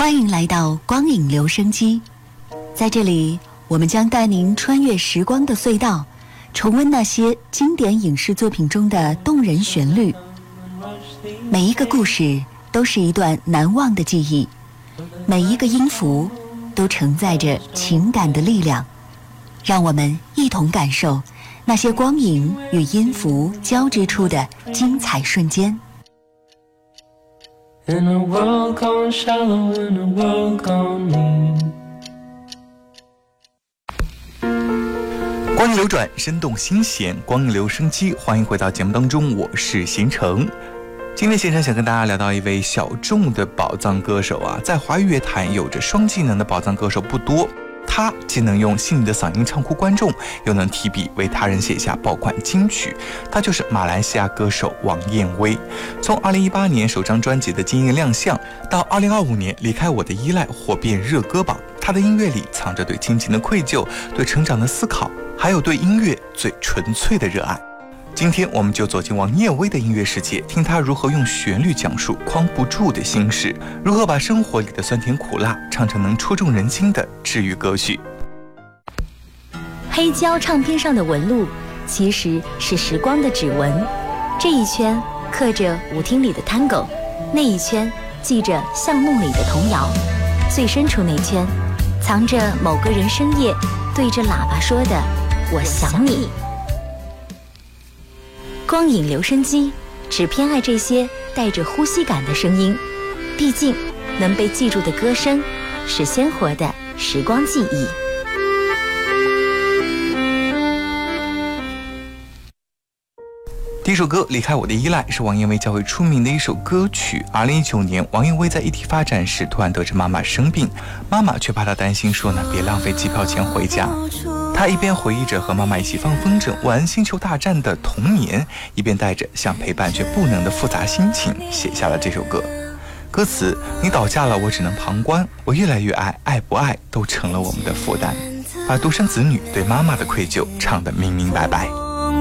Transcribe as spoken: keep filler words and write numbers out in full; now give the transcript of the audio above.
欢迎来到光影留声机，在这里我们将带您穿越时光的隧道，重温那些经典影视作品中的动人旋律。每一个故事都是一段难忘的记忆，每一个音符都承载着情感的力量。让我们一同感受那些光影与音符交织出的精彩瞬间。 In a world gone shallow, in a world gone mean. 光影流转，生动新鲜，光影留声机，欢迎回到节目当中，我是贤成。今天贤成想跟大家聊到一位小众的宝藏歌手啊，在华语乐坛有着双技能的宝藏歌手不多。他既能用细腻的嗓音唱哭观众，又能提笔为他人写下爆款金曲。他就是马来西亚歌手王燕威。从二零一八年首张专辑的惊艳亮相，到二零二五年离开我的依赖火遍热歌榜，他的音乐里藏着对亲情的愧疚，对成长的思考，还有对音乐最纯粹的热爱。今天我们就走进王燕威的音乐世界，听他如何用旋律讲述框不住的心事，如何把生活里的酸甜苦辣唱成能戳中人心的治愈歌曲。 黑胶唱片上的纹路其实是时光的指纹，这一圈刻着舞厅里的 Tango， 那一圈记着巷弄里的童谣，最深处那圈藏着某个人深夜对着喇叭说的我想你。光影留声机只偏爱这些带着呼吸感的声音，毕竟能被记住的歌声是鲜活的时光记忆。 第一首歌《离开我的依赖》是王燕威较为出名的一首歌曲。二零一九年，王燕威在异地发展时，突然得知妈妈生病，妈妈却怕他担心，说呢别浪费机票钱回家。他一边回忆着和妈妈一起放风筝、玩星球大战的童年，一边带着想陪伴却不能的复杂心情，写下了这首歌。歌词：你倒下了，我只能旁观，我越来越爱，爱不爱都成了我们的负担，把独生子女对妈妈的愧疚唱得明明白白。